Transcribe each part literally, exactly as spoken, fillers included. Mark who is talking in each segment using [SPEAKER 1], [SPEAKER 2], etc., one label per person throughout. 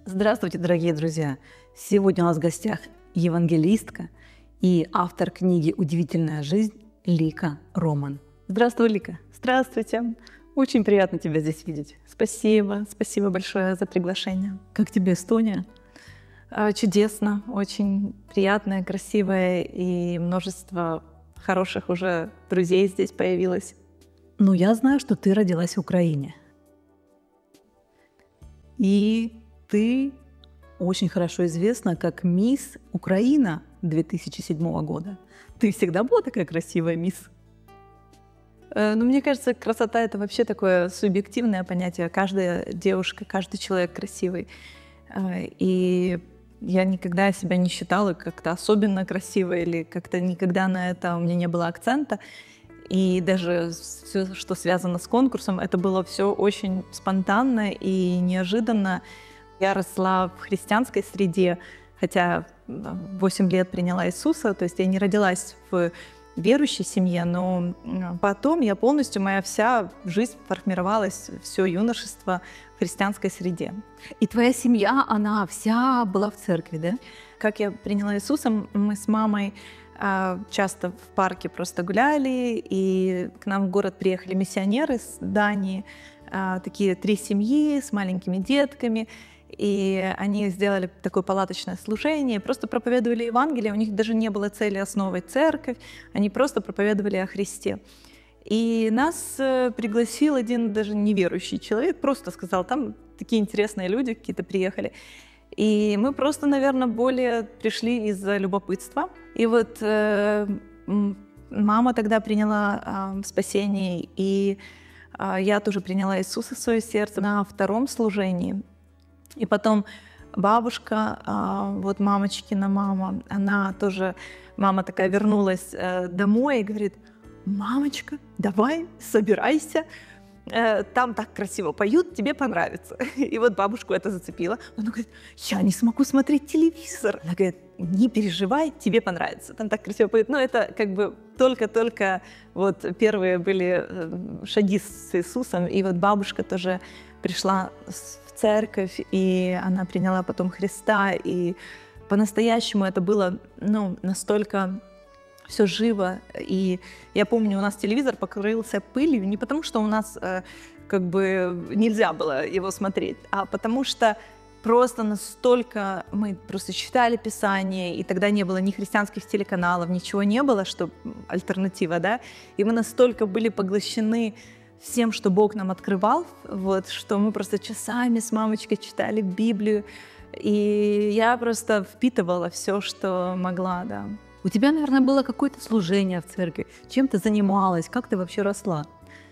[SPEAKER 1] Здравствуйте, дорогие друзья! Сегодня у нас в гостях евангелистка и автор книги «Удивительная жизнь» Лика Роман. Здравствуй, Лика!
[SPEAKER 2] Здравствуйте! Очень приятно тебя здесь видеть. Спасибо, спасибо большое за приглашение.
[SPEAKER 1] Как тебе Эстония?
[SPEAKER 2] Чудесно, очень приятная, красивая, и множество хороших уже друзей здесь появилось.
[SPEAKER 1] Ну, я знаю, что ты родилась в Украине. И ты очень хорошо известна как мисс Украина две тысячи седьмого года. Ты всегда была такая красивая мисс?
[SPEAKER 2] Ну, мне кажется, красота — это вообще такое субъективное понятие. Каждая девушка, каждый человек красивый. И я никогда себя не считала как-то особенно красивой или как-то никогда на это у меня не было акцента. И даже все, что связано с конкурсом, это было все очень спонтанно и неожиданно. Я росла в христианской среде, хотя в восемь лет приняла Иисуса, то есть я не родилась в верующей семье, но потом я полностью, моя вся жизнь формировалась, все юношество в христианской среде.
[SPEAKER 1] И твоя семья, она вся была в церкви, да?
[SPEAKER 2] Как я приняла Иисуса, мы с мамой часто в парке просто гуляли, и к нам в город приехали миссионеры с Дании, такие три семьи с маленькими детками, и они сделали такое палаточное служение, просто проповедовали Евангелие, у них даже не было цели основывать церковь, они просто проповедовали о Христе. И нас пригласил один даже неверующий человек, просто сказал, там такие интересные люди какие-то приехали. И мы просто, наверное, более пришли из-за любопытства. И вот э, мама тогда приняла э, спасение, и э, я тоже приняла Иисуса в свое сердце на втором служении. И потом бабушка, э, вот мамочкина мама, она тоже, мама такая вернулась э, домой и говорит: «Мамочка, давай, собирайся. Там так красиво поют, тебе понравится». И вот бабушку это зацепило. Она говорит: «Я не смогу смотреть телевизор». Она говорит: «Не переживай, тебе понравится, там так красиво поют». Но это как бы только-только вот первые были шаги с Иисусом. И вот бабушка тоже пришла в церковь, и она приняла потом Христа. И по-настоящему это было, ну, настолько все живо. И я помню, у нас телевизор покрылся пылью не потому, что у нас э, как бы нельзя было его смотреть, а потому что просто настолько мы просто читали Писание, и тогда не было ни христианских телеканалов, ничего не было, что альтернатива, да, и мы настолько были поглощены всем, что Бог нам открывал, вот, что мы просто часами с мамочкой читали Библию, и я просто впитывала все, что могла, да.
[SPEAKER 1] У тебя, наверное, было какое-то служение в церкви. Чем ты занималась? Как ты вообще росла?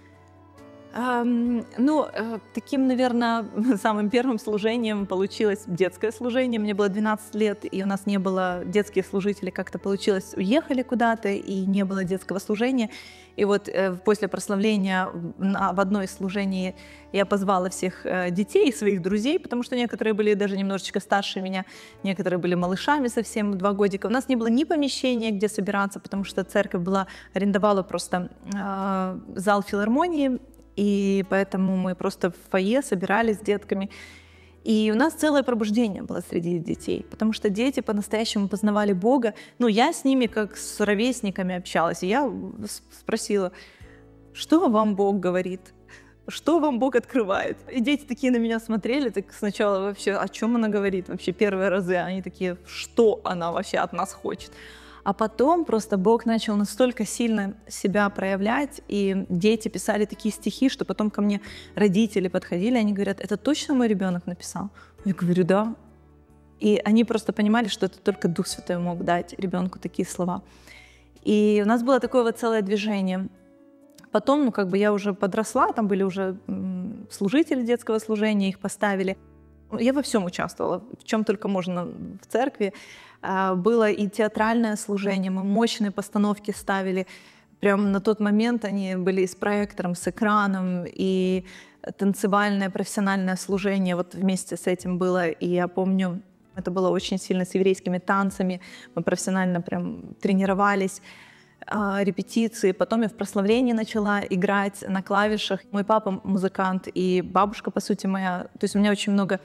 [SPEAKER 2] Um, ну, таким, наверное, самым первым служением получилось детское служение. Мне было двенадцать лет, и у нас не было детских служителей. Как-то получилось, уехали куда-то, и не было детского служения. И вот э, после прославления в одно из служений я позвала всех э, детей, своих друзей, потому что некоторые были даже немножечко старше меня, некоторые были малышами совсем, два годика. У нас не было ни помещения, где собираться, потому что церковь была, арендовала просто э, зал филармонии, и поэтому мы просто в фойе собирались с детками. И у нас целое пробуждение было среди детей, потому что дети по-настоящему познавали Бога. Ну, я с ними как с ровесниками общалась, и я спросила: что вам Бог говорит? Что вам Бог открывает? И дети такие на меня смотрели, так сначала вообще, о чем она говорит? Вообще первые разы они такие: что она вообще от нас хочет? А потом просто Бог начал настолько сильно себя проявлять, и дети писали такие стихи, что потом ко мне родители подходили, они говорят: это точно мой ребенок написал? Я говорю: да. И они просто понимали, что это только Дух Святой мог дать ребенку такие слова. И у нас было такое вот целое движение. Потом, ну как бы я уже подросла, там были уже служители детского служения, их поставили. Я во всем участвовала, в чем только можно в церкви. Было и театральное служение, мы мощные постановки ставили. Прямо на тот момент они были с проектором, с экраном, и танцевальное профессиональное служение вот вместе с этим было. И я помню, это было очень сильно с еврейскими танцами, мы профессионально прям тренировались. Репетиции, потом я в прославлении начала играть на клавишах. Мой папа музыкант и бабушка, по сути, моя. То есть у меня очень много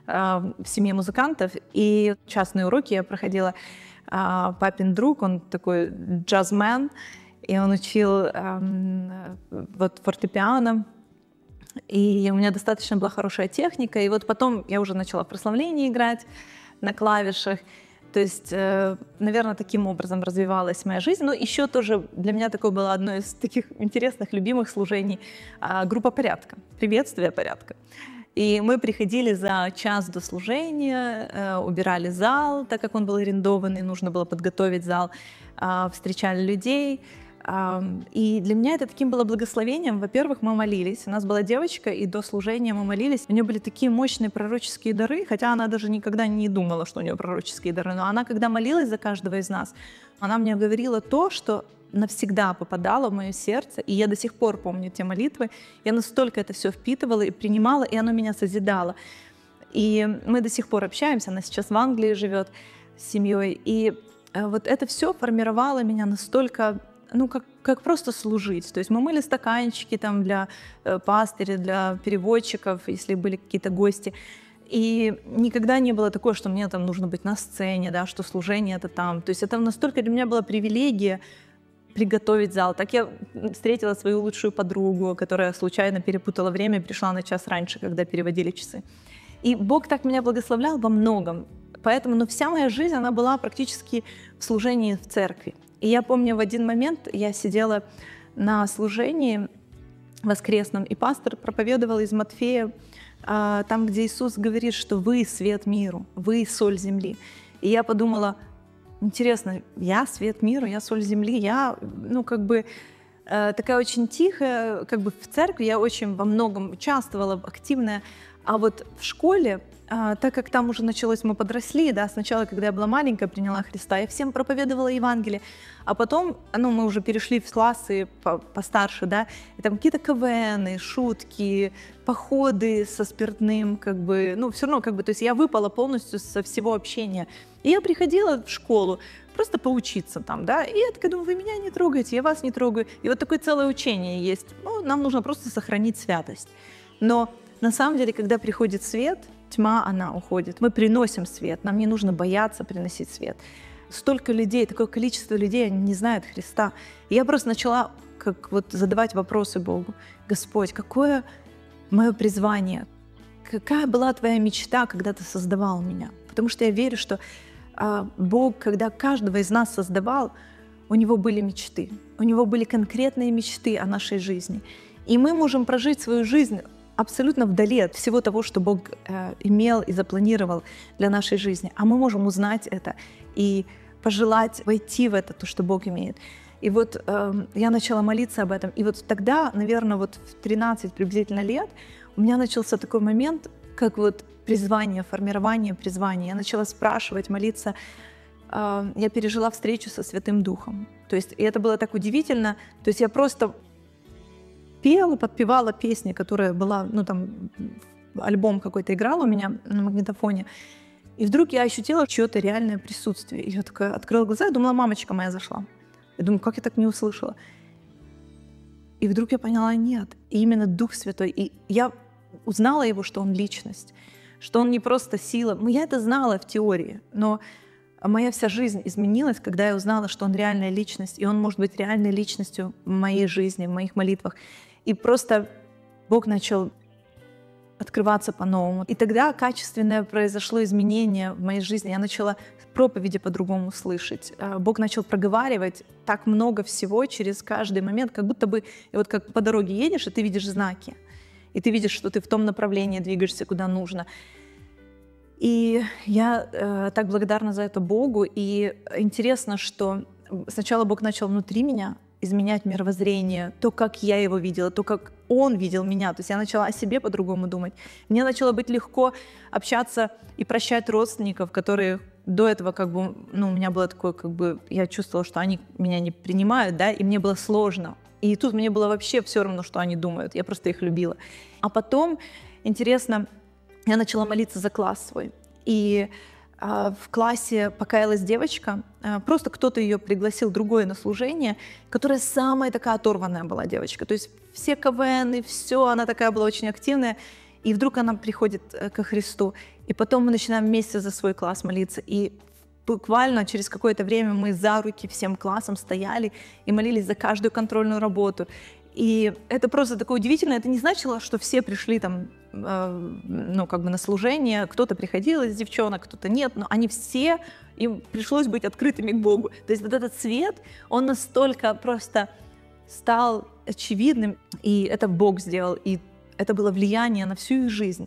[SPEAKER 2] э, в семье музыкантов, и частные уроки я проходила. Э, папин друг, он такой джазмен, и он учил э, вот фортепиано, и у меня достаточно была хорошая техника, и вот потом я уже начала в прославлении играть на клавишах. То есть, наверное, таким образом развивалась моя жизнь. Но еще тоже для меня такое было одно из таких интересных, любимых служений — группа порядка, приветствие порядка. И мы приходили за час до служения, убирали зал, так как он был арендованный, нужно было подготовить зал, встречали людей. И для меня это таким было благословением. Во-первых, мы молились. У нас была девочка, и до служения мы молились. У нее были такие мощные пророческие дары, хотя она даже никогда не думала, что у нее пророческие дары. Но она, когда молилась за каждого из нас, она мне говорила то, что навсегда попадало в мое сердце. И я до сих пор помню те молитвы. Я настолько это все впитывала и принимала, и оно меня созидало. И мы до сих пор общаемся. Она сейчас в Англии живет с семьей. И вот это все формировало меня настолько... ну, как, как просто служить. То есть мы мыли стаканчики там для э, пастыря, для переводчиков, если были какие-то гости. И никогда не было такого, что мне там нужно быть на сцене, да, что служение это там. То есть это настолько для меня была привилегия приготовить зал. Так я встретила свою лучшую подругу, которая случайно перепутала время и пришла на час раньше, когда переводили часы. И Бог так меня благословлял во многом. Поэтому, ну, вся моя жизнь, она была практически в служении в церкви. И я помню, в один момент я сидела на служении воскресном, и пастор проповедовал из Матфея, там, где Иисус говорит, что вы свет миру, вы соль земли. И я подумала, интересно, я свет миру, я соль земли, я, ну, как бы такая очень тихая, как бы в церкви я очень во многом участвовала, активная, а вот в школе, А, так как там уже началось, мы подросли, да, сначала, когда я была маленькая, приняла Христа, я всем проповедовала Евангелие, а потом, ну, мы уже перешли в классы постарше, да, и там какие-то КВНы, шутки, походы со спиртным, как бы, ну, все равно, как бы, то есть я выпала полностью со всего общения. И я приходила в школу просто поучиться там, да, и я такая думаю, вы меня не трогаете, я вас не трогаю. И вот такое целое учение есть, ну, нам нужно просто сохранить святость. Но на самом деле, когда приходит свет, тьма, она уходит. Мы приносим свет, нам не нужно бояться приносить свет. Столько людей, такое количество людей, они не знают Христа. И я просто начала как вот задавать вопросы Богу. Господь, какое мое призвание? Какая была твоя мечта, когда ты создавал меня? Потому что я верю, что а, Бог, когда каждого из нас создавал, у него были мечты. У него были конкретные мечты о нашей жизни. И мы можем прожить свою жизнь абсолютно вдали от всего того, что Бог э, имел и запланировал для нашей жизни. А мы можем узнать это и пожелать войти в это, то, что Бог имеет. И вот э, я начала молиться об этом. И вот тогда, наверное, вот в тринадцать приблизительно лет у меня начался такой момент, как вот призвание, формирование призвания. Я начала спрашивать, молиться. Э, я пережила встречу со Святым Духом. То есть и это было так удивительно. То есть я просто пела, подпевала песни, которая была, ну там, альбом какой-то играл у меня на магнитофоне. И вдруг я ощутила чьё-то реальное присутствие. И я такая открыла глаза, я думала, мамочка моя зашла. Я думаю, как я так не услышала? И вдруг я поняла, нет. И именно Дух Святой. И я узнала его, что он личность, что он не просто сила. Я это знала в теории, но моя вся жизнь изменилась, когда я узнала, что он реальная личность, и он может быть реальной личностью в моей жизни, в моих молитвах. И просто Бог начал открываться по-новому. И тогда качественное произошло изменение в моей жизни. Я начала проповеди по-другому слышать. Бог начал проговаривать так много всего через каждый момент, как будто бы, и вот как по дороге едешь, и ты видишь знаки, и ты видишь, что ты в том направлении двигаешься, куда нужно. И я э, так благодарна за это Богу. И интересно, что сначала Бог начал внутри меня изменять мировоззрение, то, как я его видела, то, как он видел меня. То есть я начала о себе по-другому думать. Мне начало быть легко общаться и прощать родственников, которые до этого как бы, ну, у меня было такое, как бы, я чувствовала, что они меня не принимают, да, и мне было сложно. И тут мне было вообще все равно, что они думают. Я просто их любила. А потом, интересно, я начала молиться за класс свой. И э, в классе покаялась девочка, э, просто кто-то ее пригласил другое на служение, которая самая такая оторванная была девочка. То есть все КВНы, все, она такая была очень активная. И вдруг она приходит э, ко Христу, и потом мы начинаем вместе за свой класс молиться. И буквально через какое-то время мы за руки всем классом стояли и молились за каждую контрольную работу. И это просто такое удивительное. Это не значило, что все пришли там, э, ну, как бы на служение. Кто-то приходил из девчонок, кто-то нет. Но они все, им пришлось быть открытыми к Богу. То есть вот этот свет, он настолько просто стал очевидным. И это Бог сделал. И это было влияние на всю их жизнь.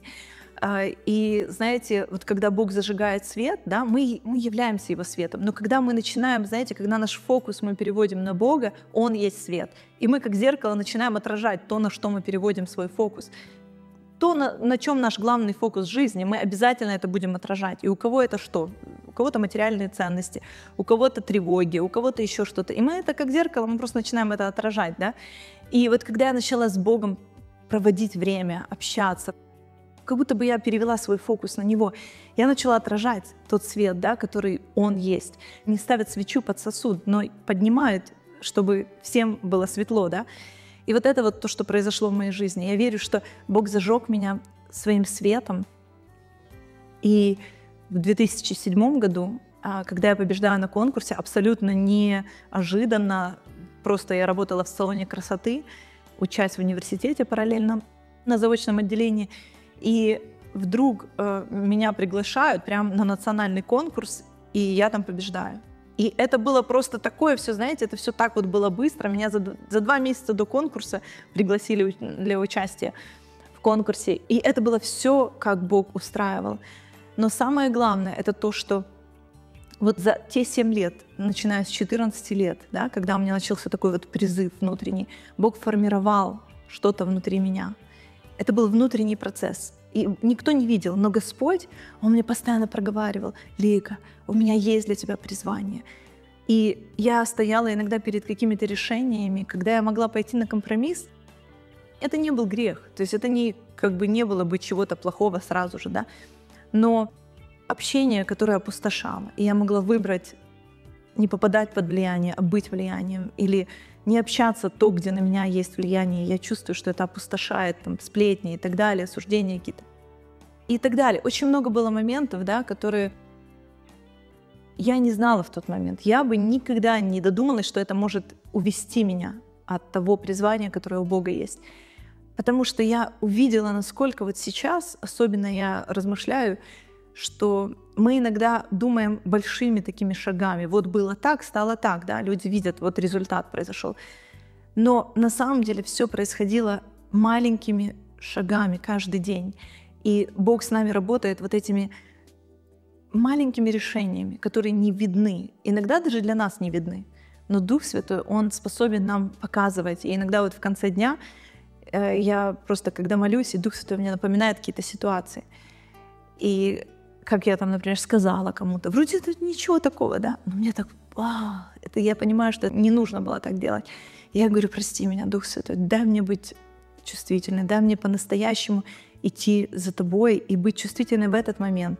[SPEAKER 2] И знаете, вот когда Бог зажигает свет, да, мы, мы являемся Его светом. Но когда мы начинаем, знаете, когда наш фокус мы переводим на Бога, Он есть свет. И мы как зеркало начинаем отражать то, на что мы переводим свой фокус. То, на, на чем наш главный фокус жизни, мы обязательно это будем отражать. И у кого это что? У кого-то материальные ценности, у кого-то тревоги, у кого-то еще что-то. И мы это как зеркало, мы просто начинаем это отражать, да. И вот когда я начала с Богом проводить время, общаться, как будто бы я перевела свой фокус на Него. Я начала отражать тот свет, да, который Он есть. Не ставят свечу под сосуд, но поднимают, чтобы всем было светло. Да? И вот это вот то, что произошло в моей жизни. Я верю, что Бог зажег меня своим светом. И в две тысячи седьмом году, когда я побеждала на конкурсе, абсолютно неожиданно, просто я работала в салоне красоты, учась в университете параллельно на заочном отделении, и вдруг э, меня приглашают прямо на национальный конкурс, и я там побеждаю. И это было просто такое все, знаете, это все так вот было быстро. Меня за, за два месяца до конкурса пригласили для участия в конкурсе. И это было все, как Бог устраивал. Но самое главное, это то, что вот за те семь лет, начиная с четырнадцати лет, да, когда у меня начался такой вот призыв внутренний, Бог формировал что-то внутри меня. Это был внутренний процесс. И никто не видел, но Господь, Он мне постоянно проговаривал: Лика, у меня есть для тебя призвание. И я стояла иногда перед какими-то решениями, когда я могла пойти на компромисс. Это не был грех, то есть это не, как бы не было бы чего-то плохого сразу же, да. Но общение, которое опустошало, и я могла выбрать не попадать под влияние, а быть влиянием, или не общаться то, где на меня есть влияние, я чувствую, что это опустошает, там, сплетни и так далее, осуждения какие-то и так далее. Очень много было моментов, да, которые я не знала в тот момент. Я бы никогда не додумалась, что это может увести меня от того призвания, которое у Бога есть. Потому что я увидела, насколько вот сейчас, особенно я размышляю, что мы иногда думаем большими такими шагами. Вот было так, стало так, да, люди видят, вот результат произошел. Но на самом деле все происходило маленькими шагами каждый день. И Бог с нами работает вот этими маленькими решениями, которые не видны. Иногда даже для нас не видны. Но Дух Святой, Он способен нам показывать. И иногда вот в конце дня э, я просто, когда молюсь, и Дух Святой мне напоминает какие-то ситуации. И как я там, например, сказала кому-то, вроде тут ничего такого, да, но мне так, вау, это я понимаю, что не нужно было так делать. Я говорю: прости меня, Дух Святой, дай мне быть чувствительной, дай мне по-настоящему идти за тобой и быть чувствительной в этот момент.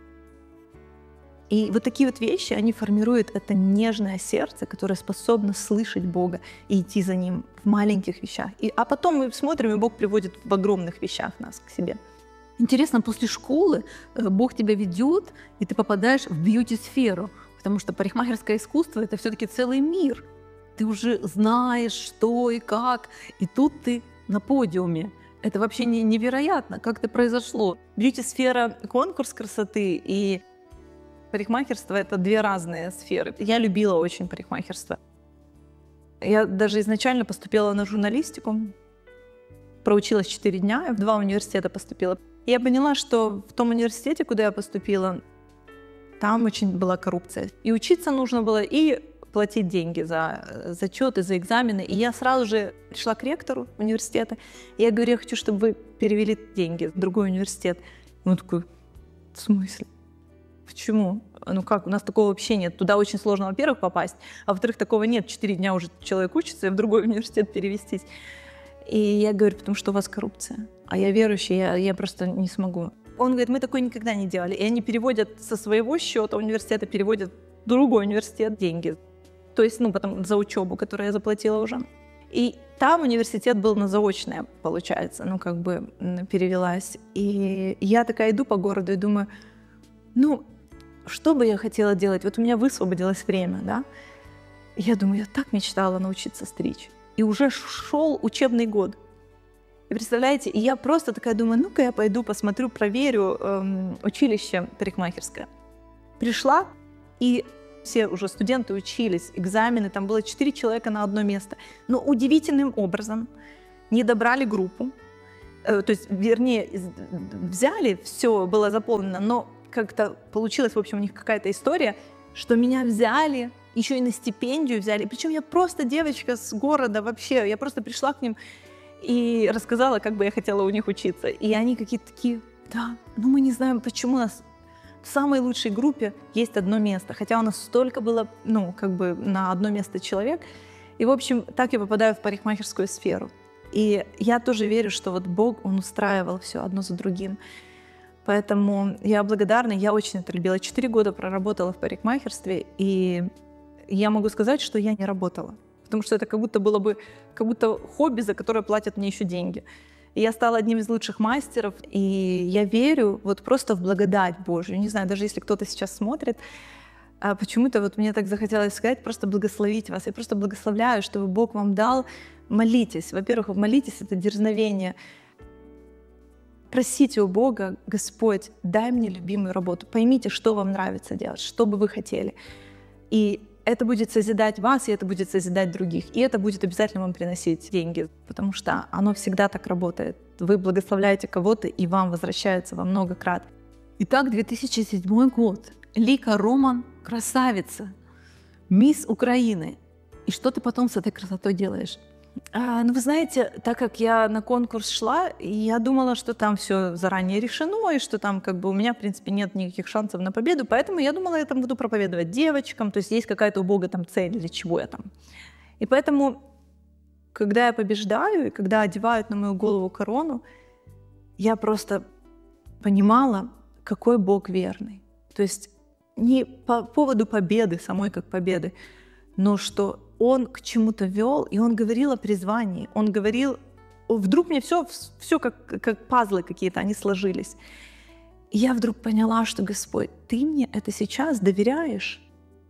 [SPEAKER 2] И вот такие вот вещи, они формируют это нежное сердце, которое способно слышать Бога и идти за Ним в маленьких вещах. И, а потом мы смотрим, и Бог приводит в огромных вещах нас к себе.
[SPEAKER 1] Интересно, после школы Бог тебя ведет, и ты попадаешь в бьюти-сферу, потому что парикмахерское искусство — это все-таки целый мир. Ты уже знаешь, что и как, и тут ты на подиуме. Это вообще не, невероятно, как это произошло.
[SPEAKER 2] Бьюти-сфера — конкурс красоты, и парикмахерство — это две разные сферы. Я любила очень парикмахерство. Я даже изначально поступила на журналистику, проучилась четыре дня, я в два университета поступила. И я поняла, что в том университете, куда я поступила, там очень была коррупция. И учиться нужно было, и платить деньги за зачеты, за экзамены. И я сразу же пришла к ректору университета, и я говорю: я хочу, чтобы вы перевели деньги в другой университет. И он такой: в смысле? Почему? Ну как, у нас такого вообще нет. Туда очень сложно, во-первых, попасть, а во-вторых, такого нет. Четыре дня уже человек учится, и в другой университет перевестись. И я говорю: потому что у вас коррупция. А я верующий, я, я просто не смогу. Он говорит: мы такое никогда не делали. И они переводят со своего счета университета, переводят в другой университет деньги. То есть, ну, потом за учебу, которую я заплатила уже. И там университет был на заочное, получается, ну, как бы перевелась. И я такая иду по городу и думаю, ну, что бы я хотела делать? Вот у меня высвободилось время, да? И я думаю, я так мечтала научиться стричь. И уже шел учебный год. И представляете, и я просто такая думаю, ну-ка я пойду посмотрю, проверю эм, училище парикмахерское. Пришла, и все уже студенты учились, экзамены, там было четыре человека на одно место. Но удивительным образом не добрали группу, э, то есть, вернее, взяли, все было заполнено, но как-то получилась, в общем, у них какая-то история, что меня взяли, еще и на стипендию взяли. Причем я просто девочка с города вообще, я просто пришла к ним и рассказала, как бы я хотела у них учиться. И они какие-то такие, да, ну мы не знаем, почему у нас в самой лучшей группе есть одно место, хотя у нас столько было, ну, как бы на одно место человек. И, в общем, так я попадаю в парикмахерскую сферу. И я тоже верю, что вот Бог, Он устраивал все одно за другим. Поэтому я благодарна, я очень это любила. Четыре года проработала в парикмахерстве, и я могу сказать, что я не работала. Потому что это как будто было бы как будто хобби, за которое платят мне еще деньги. И я стала одним из лучших мастеров, и я верю вот просто в благодать Божию. Не знаю, даже если кто-то сейчас смотрит, почему-то вот мне так захотелось сказать, просто благословить вас. Я просто благословляю, чтобы Бог вам дал. Молитесь. Во-первых, молитесь, это дерзновение. Просите у Бога, Господь, дай мне любимую работу. Поймите, что вам нравится делать, что бы вы хотели. И это будет созидать вас, и это будет созидать других. И это будет обязательно вам приносить деньги, потому что оно всегда так работает. Вы благословляете кого-то, и вам возвращается во много крат.
[SPEAKER 1] Итак, две тысячи седьмой год. Лика Роман – красавица, мисс Украины. И что ты потом с этой красотой делаешь?
[SPEAKER 2] А, ну, вы знаете, так как я на конкурс шла, я думала, что там все заранее решено, и что там как бы у меня, в принципе, нет никаких шансов на победу, поэтому я думала, я там буду проповедовать девочкам, то есть есть какая-то у Бога там цель, для чего я там. И поэтому, когда я побеждаю, и когда одевают на мою голову корону, я просто понимала, какой Бог верный. То есть не по поводу победы, самой как победы, но что Он к чему-то вел, и Он говорил о призвании. Он говорил, вдруг мне все, все как, как пазлы какие-то, они сложились. И я вдруг поняла, что, Господь, Ты мне это сейчас доверяешь.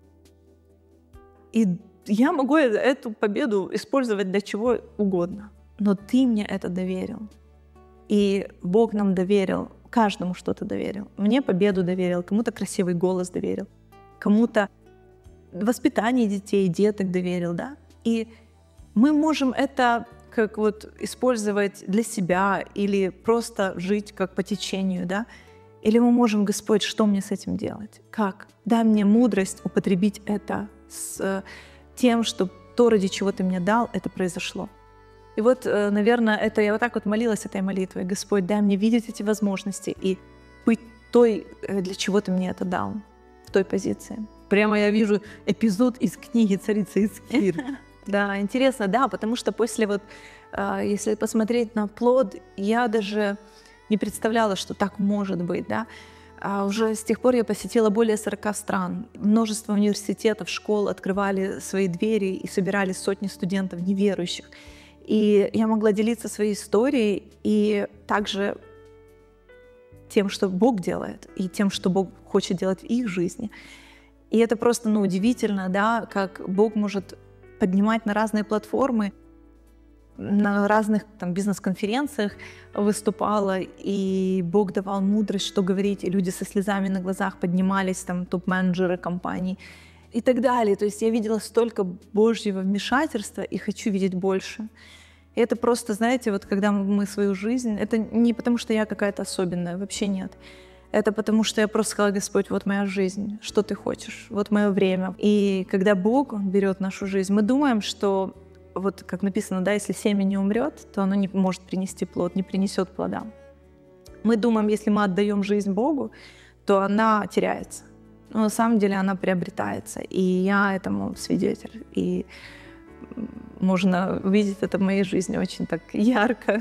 [SPEAKER 2] И я могу эту победу использовать для чего угодно, но Ты мне это доверил. И Бог нам доверил, каждому что-то доверил. Мне победу доверил, кому-то красивый голос доверил, кому-то воспитание детей, деток доверил, да? И мы можем это как вот использовать для себя или просто жить как по течению, да? Или мы можем, Господь, что мне с этим делать? Как? Дай мне мудрость употребить это с тем, что то, ради чего Ты мне дал, это произошло. И вот, наверное, это я вот так вот молилась этой молитвой. Господь, дай мне видеть эти возможности и быть той, для чего Ты мне это дал, в той позиции.
[SPEAKER 1] Прямо я вижу эпизод из книги «Царица Эстер».
[SPEAKER 2] Да, интересно, да, потому что после вот, если посмотреть на плод, я даже не представляла, что так может быть, да. А уже с тех пор я посетила более сорока стран. Множество университетов, школ открывали свои двери и собирали сотни студентов неверующих. И я могла делиться своей историей и также тем, что Бог делает, и тем, что Бог хочет делать в их жизни. И это просто, ну, удивительно, да, как Бог может поднимать на разные платформы, на разных там бизнес-конференциях выступала, и Бог давал мудрость, что говорить, и люди со слезами на глазах поднимались, там, топ-менеджеры компаний и так далее. То есть я видела столько Божьего вмешательства и хочу видеть больше. И это просто, знаете, вот когда мы свою жизнь, это не потому, что я какая-то особенная, вообще нет. Это потому, что я просто сказала, Господь, вот моя жизнь, что Ты хочешь, вот мое время. И когда Бог, Он берет нашу жизнь, мы думаем, что, вот как написано, да, если семя не умрет, то оно не может принести плод, не принесет плода. Мы думаем, если мы отдаем жизнь Богу, то она теряется. Но на самом деле она приобретается. И я этому свидетель. И можно увидеть это в моей жизни очень так ярко.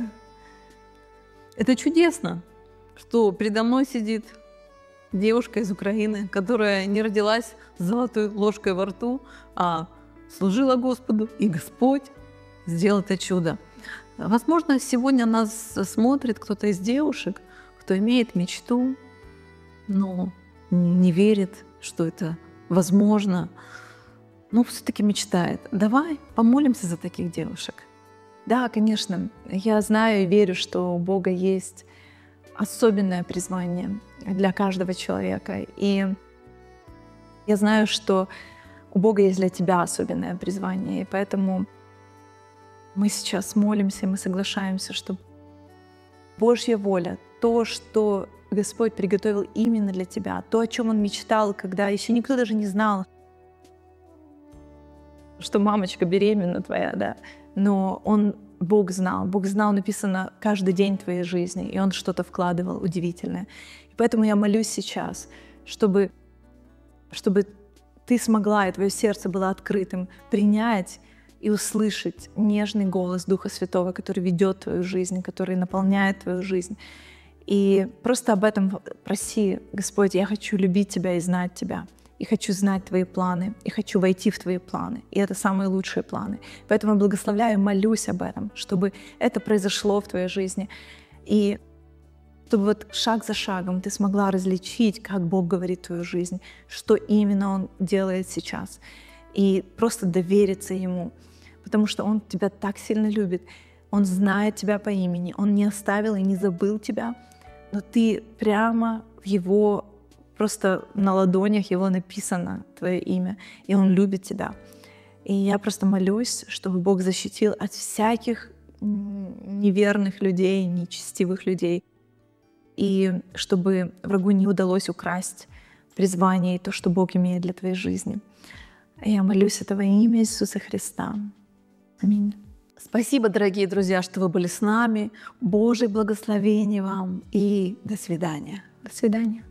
[SPEAKER 1] Это чудесно, что передо мной сидит девушка из Украины, которая не родилась с золотой ложкой во рту, а служила Господу, и Господь сделал это чудо. Возможно, сегодня нас смотрит кто-то из девушек, кто имеет мечту, но не верит, что это возможно, но все-таки мечтает. Давай помолимся за таких девушек.
[SPEAKER 2] Да, конечно. Я знаю и верю, что у Бога есть особенное призвание для каждого человека. И я знаю, что у Бога есть для тебя особенное призвание. И поэтому мы сейчас молимся, и мы соглашаемся, что Божья воля, то, что Господь приготовил именно для тебя, то, о чем Он мечтал, когда еще никто даже не знал, что мамочка беременна твоя, да, но Он, Бог знал, Бог знал, написано каждый день твоей жизни, и Он что-то вкладывал удивительное. И поэтому я молюсь сейчас, чтобы, чтобы ты смогла, и твое сердце было открытым, принять и услышать нежный голос Духа Святого, который ведет твою жизнь, который наполняет твою жизнь. И просто об этом проси: Господь, я хочу любить Тебя и знать Тебя. И хочу знать Твои планы, и хочу войти в Твои планы. И это самые лучшие планы. Поэтому я благословляю, молюсь об этом, чтобы это произошло в Твоей жизни. И чтобы вот шаг за шагом ты смогла различить, как Бог говорит в твою жизнь, что именно Он делает сейчас. И просто довериться Ему, потому что Он тебя так сильно любит. Он знает тебя по имени, Он не оставил и не забыл тебя, но ты прямо в Его, просто на ладонях Его написано твое имя, и Он любит тебя. И я просто молюсь, чтобы Бог защитил от всяких неверных людей, нечестивых людей, и чтобы врагу не удалось украсть призвание и то, что Бог имеет для твоей жизни. Я молюсь этого имя Иисуса Христа. Аминь.
[SPEAKER 1] Спасибо, дорогие друзья, что вы были с нами. Божьих благословений вам и до свидания.
[SPEAKER 2] До свидания.